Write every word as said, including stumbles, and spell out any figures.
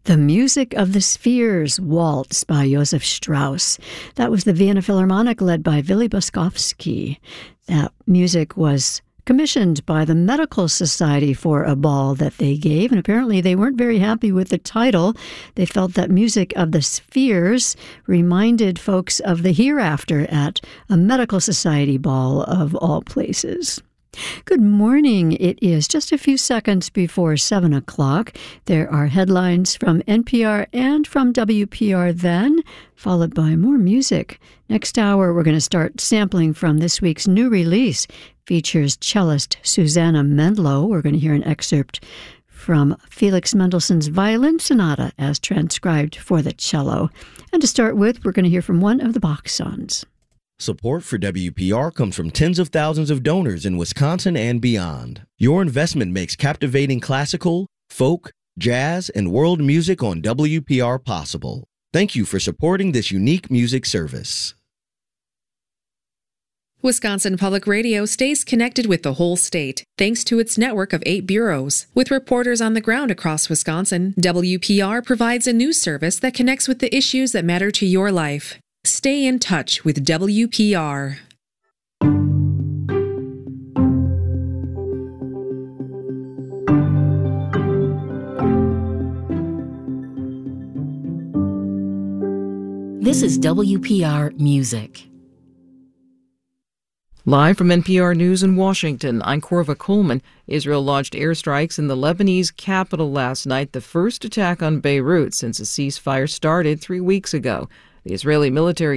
The Music of the Spheres Waltz by Josef Strauss. That was the Vienna Philharmonic led by Willy Boskovsky. That music was commissioned by the Medical Society for a ball that they gave, and apparently they weren't very happy with the title. They felt that Music of the Spheres reminded folks of the hereafter at a Medical Society ball of all places. Good morning. It is just a few seconds before seven o'clock. There are headlines from N P R and from W P R then, followed by more music. Next hour, we're going to start sampling from this week's new release. Features cellist Susanna Mendlow. We're going to hear an excerpt from Felix Mendelssohn's Violin Sonata as transcribed for the cello. And to start with, we're going to hear from one of the Bach sons. Support for W P R comes from tens of thousands of donors in Wisconsin and beyond. Your investment makes captivating classical, folk, jazz, and world music on W P R possible. Thank you for supporting this unique music service. Wisconsin Public Radio stays connected with the whole state, thanks to its network of eight bureaus. With reporters on the ground across Wisconsin, W P R provides a news service that connects with the issues that matter to your life. Stay in touch with W P R. This is W P R Music. Live from N P R News in Washington, I'm Corva Coleman. Israel launched airstrikes in the Lebanese capital last night, the first attack on Beirut since a ceasefire started three weeks ago. The Israeli military